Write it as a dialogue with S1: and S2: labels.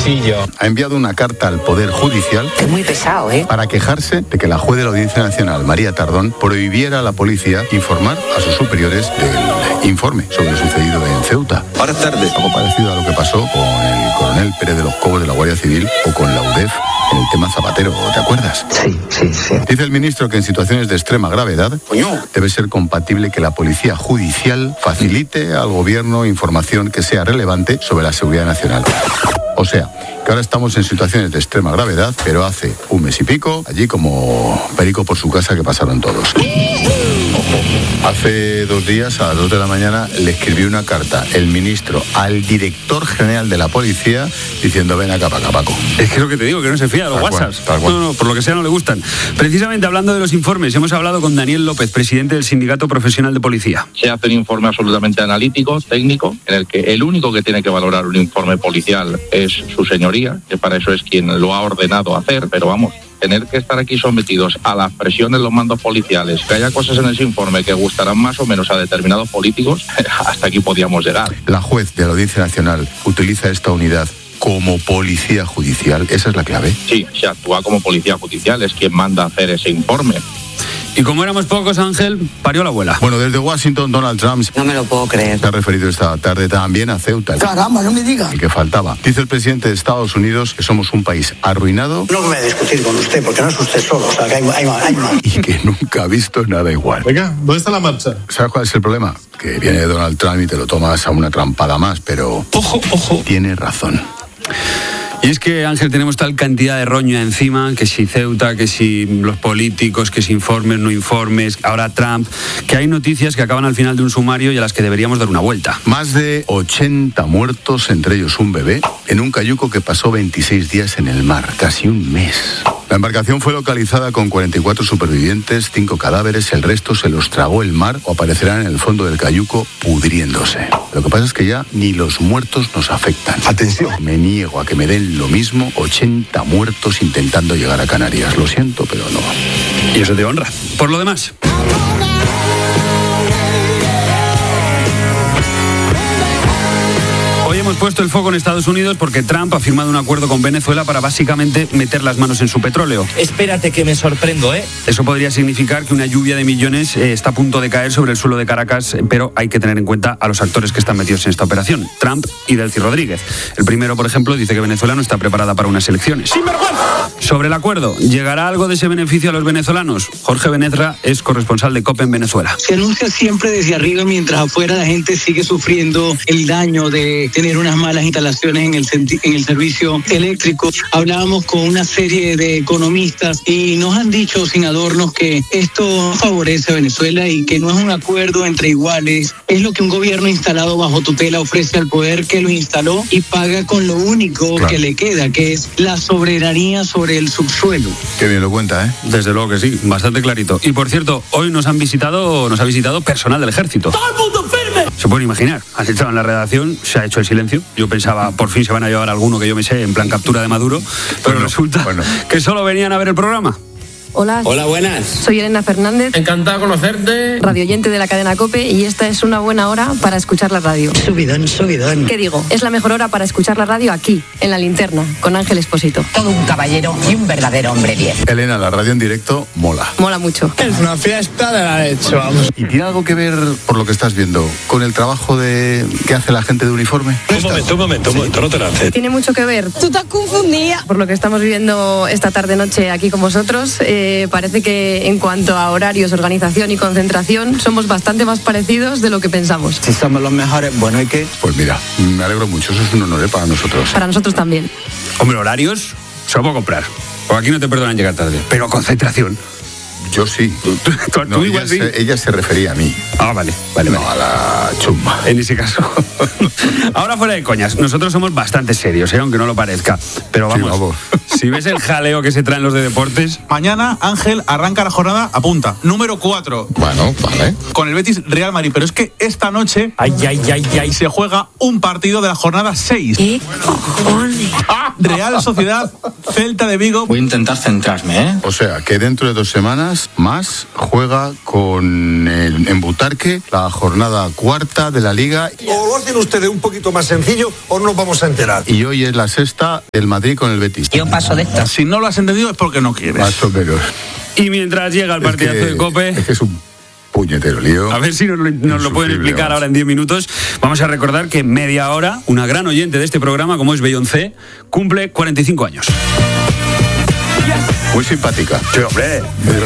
S1: Sillo.
S2: Ha enviado una carta al Poder Judicial.
S3: Es muy pesado,
S2: para quejarse de que la juez de la Audiencia Nacional, María Tardón, prohibiera a la policía informar a sus superiores del informe sobre lo sucedido en Ceuta.
S4: Ahora es tarde.
S2: Algo parecido a lo que pasó con el coronel Pérez de los Cobos de la Guardia Civil o con la UDEF en el tema Zapatero, ¿te acuerdas?
S3: Sí.
S2: Dice el ministro que en situaciones de extrema gravedad debe ser compatible que la policía judicial facilite al gobierno información que sea relevante sobre la seguridad nacional. O sea, que ahora estamos en situaciones de extrema gravedad, pero hace un mes y pico, allí como perico por su casa que pasaron todos. Hace 2 días, a las 2 de la mañana, le escribió una carta el ministro al director general de la policía diciendo: ven acá, Paco.
S5: Es que es lo que te digo, que no se fía de los WhatsApp. No, por lo que sea no le gustan. Precisamente hablando de los informes, hemos hablado con Daniel López, presidente del Sindicato Profesional de Policía.
S6: Se hace un informe absolutamente analítico, técnico, en el que el único que tiene que valorar un informe policial es su señoría, que para eso es quien lo ha ordenado hacer, pero vamos, tener que estar aquí sometidos a las presiones de los mandos policiales, que haya cosas en ese informe que gustarán más o menos a determinados políticos, hasta aquí podíamos llegar.
S2: La juez de la Audiencia Nacional utiliza esta unidad como policía judicial, ¿esa es la clave?
S6: Sí, se actúa como policía judicial, es quien manda hacer ese informe.
S5: Y como éramos pocos, Ángel, parió la abuela.
S2: Bueno, desde Washington, Donald Trump...
S3: No me lo puedo creer.
S2: Se ha referido esta tarde también a Ceuta.
S3: Caramba, no me diga.
S2: El que faltaba. Dice el presidente de Estados Unidos que somos un país arruinado...
S7: No voy a discutir con usted, porque no es usted solo, o sea, que hay más.
S2: Y que nunca ha visto nada igual.
S1: Venga, ¿dónde está la marcha?
S2: ¿Sabes cuál es el problema? Que viene Donald Trump y te lo tomas a una trampada más, pero...
S1: Ojo.
S2: Tiene razón.
S5: Y es que, Ángel, tenemos tal cantidad de roña encima, que si Ceuta, que si los políticos, que si informes, no informes, ahora Trump, que hay noticias que acaban al final de un sumario y a las que deberíamos dar una vuelta.
S2: Más de 80 muertos, entre ellos un bebé, en un cayuco que pasó 26 días en el mar, casi un mes. La embarcación fue localizada con 44 supervivientes, 5 cadáveres, el resto se los tragó el mar o aparecerán en el fondo del cayuco pudriéndose. Lo que pasa es que ya ni los muertos nos afectan.
S7: Atención.
S2: Me niego a que me den lo mismo 80 muertos intentando llegar a Canarias. Lo siento, pero no.
S5: Y eso te honra. Por lo demás... Hemos puesto el foco en Estados Unidos porque Trump ha firmado un acuerdo con Venezuela para básicamente meter las manos en su petróleo.
S8: Espérate que me sorprendo, ¿eh?
S5: Eso podría significar que una lluvia de millones está a punto de caer sobre el suelo de Caracas, pero hay que tener en cuenta a los actores que están metidos en esta operación, Trump y Delcy Rodríguez. El primero, por ejemplo, dice que Venezuela no está preparada para unas elecciones. ¡Sinvergüenza! Sobre el acuerdo, ¿llegará algo de ese beneficio a los venezolanos? Jorge Benesra es corresponsal de COPE en Venezuela.
S9: Se anuncia siempre desde arriba, mientras afuera la gente sigue sufriendo el daño de tener unas malas instalaciones en el servicio eléctrico. Hablábamos con una serie de economistas y nos han dicho sin adornos que esto favorece a Venezuela y que no es un acuerdo entre iguales. Es lo que un gobierno instalado bajo tutela ofrece al poder que lo instaló y paga con lo único que le queda, que es la soberanía sobre el subsuelo.
S2: Qué bien lo cuenta, ¿eh?
S5: Desde luego que sí, bastante clarito. Y por cierto, hoy nos ha visitado personal del ejército. ¡Todo el mundo firme! Se pueden imaginar, han estado en la redacción, se ha hecho el silencio. Yo pensaba, por fin se van a llevar alguno que yo me sé, en plan captura de Maduro, pero resulta que solo venían a ver el programa.
S10: Hola.
S8: Hola, buenas.
S10: Soy Elena Fernández.
S8: Encantado de conocerte.
S10: Radioyente de la cadena COPE y esta es una buena hora para escuchar la radio.
S3: Subidón.
S10: ¿Qué digo? Es la mejor hora para escuchar la radio aquí, en La Linterna, con Ángel Expósito.
S3: Todo un caballero y un verdadero hombre bien.
S2: Elena, la radio en directo mola.
S10: Mola mucho.
S8: Es una fiesta de la leche, vamos.
S2: ¿Y tiene algo que ver, por lo que estás viendo, con el trabajo que hace la gente de uniforme?
S1: Un momento, no te lances.
S10: Tiene mucho que ver.
S11: Tú estás confundida.
S10: Por lo que estamos viviendo esta tarde-noche aquí con vosotros, parece que en cuanto a horarios, organización y concentración somos bastante más parecidos de lo que pensamos.
S8: Si somos los mejores, bueno, ¿y qué?
S2: Pues mira, me alegro mucho, eso es un honor para nosotros.
S10: Para nosotros también.
S5: Hombre, horarios se lo puedo comprar. Porque aquí no te perdonan llegar tarde. Pero concentración.
S2: Yo sí.
S5: ¿Tú igual sí?
S2: Ella se refería a mí.
S5: Ah, vale.
S2: No, a la chumba.
S5: En ese caso. Ahora fuera de coñas, nosotros somos bastante serios, aunque no lo parezca. Pero vamos, si ves el jaleo que se traen los de deportes...
S12: Mañana, Ángel, arranca la jornada a punta. Número 4.
S2: Bueno, vale.
S12: Con el Betis Real Madrid. Pero es que esta noche... se juega un partido de la jornada 6.
S3: ¿Qué cojones?
S12: Real Sociedad, Celta de Vigo.
S8: Voy a intentar centrarme, ¿eh?
S2: O sea, que dentro de 2 semanas más juega en Butarque la jornada 4ª de la Liga.
S4: O lo hacen ustedes un poquito más sencillo o no nos vamos a enterar.
S2: Y hoy es la 6ª del Madrid con el Betis.
S3: Yo paso de esto.
S12: Si no lo has entendido es porque no quieres.
S2: Más o menos.
S5: Y mientras llega el partidazo de COPE...
S2: Es que es un puñetero lío.
S5: A ver si nos lo pueden explicar ahora en 10 minutos. Vamos a recordar que en media hora, una gran oyente de este programa, como es Beyoncé, cumple 45 años.
S2: Muy simpática.
S1: Sí, hombre.